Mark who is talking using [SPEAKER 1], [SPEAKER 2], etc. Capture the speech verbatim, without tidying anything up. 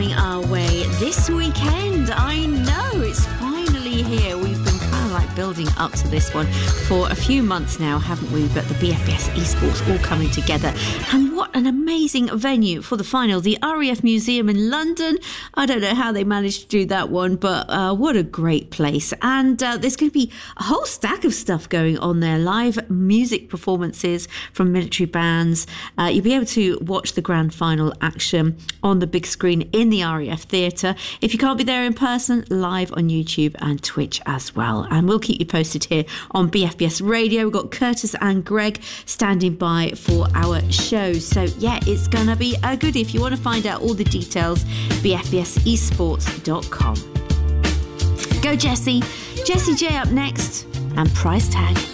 [SPEAKER 1] coming our way this weekend. I know, it's finally here. We've been kind of like building up to this one for a few months now, haven't we? But the B F B S eSports all coming together. And what an amazing venue for the final. The R A F Museum in London. I don't know how they managed to do that one, but uh, what a great place. And uh, there's going to be a whole stack of stuff going on there. Live music performances from military bands. Uh, you'll be able to watch the grand final action on the big screen in the R A F Theatre. If you can't be there in person, live on YouTube and Twitch as well. And we'll keep you posted here on B F B S Radio. We've got Curtis and Greg standing by for our show. So yeah, it's going to be a goodie. If you want to find out all the details, b f b s esports dot com. Go Jessie. Jessie J up next and Price Tag.